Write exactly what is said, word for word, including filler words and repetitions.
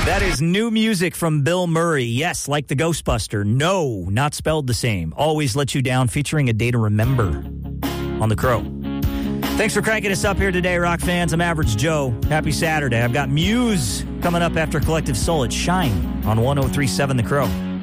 That is new music from Bill Murray. Yes, like the Ghostbuster. No, not spelled the same. Always Let You Down, featuring A Day to Remember on The Crow. Thanks for cranking us up here today, rock fans. I'm Average Joe. Happy Saturday. I've got Muse coming up after Collective Soul at Shine on one oh three point seven The Crow.